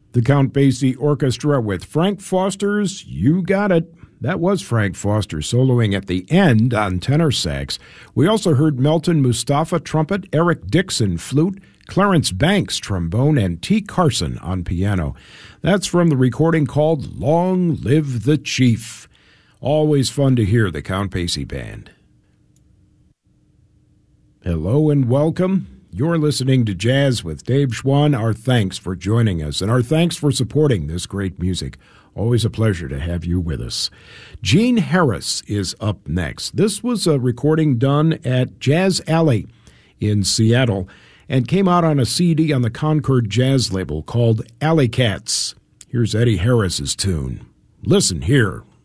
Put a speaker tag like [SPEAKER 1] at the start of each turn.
[SPEAKER 1] The Count Basie Orchestra with Frank Foster's You Got It. That was Frank Foster soloing at the end on tenor sax. We also heard Melton Mustafa trumpet, Eric Dixon flute, Clarence Banks trombone, and T. Carson on piano. That's from the recording called Long Live the Chief. Always fun to hear the Count Basie Band. Hello and welcome. You're listening to Jazz with Dave Schwann. Our thanks for joining us, and our thanks for supporting this great music. Always a pleasure to have you with us. Gene Harris is up next. This was a recording done at Jazz Alley in Seattle and came out on a CD on the Concord Jazz label called Alley Cats. Here's Eddie Harris's tune. Listen here.